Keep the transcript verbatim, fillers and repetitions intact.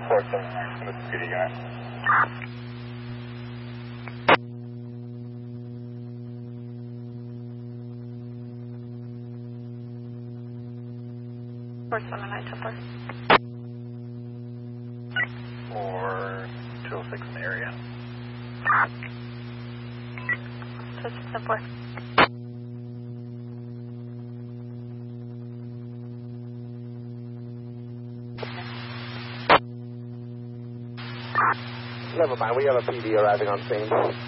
four seven nine, Smith P D guy. four seven nine, Templar. Or two oh six in the area. two oh six and four. Never mind, we have a P D arriving on scene.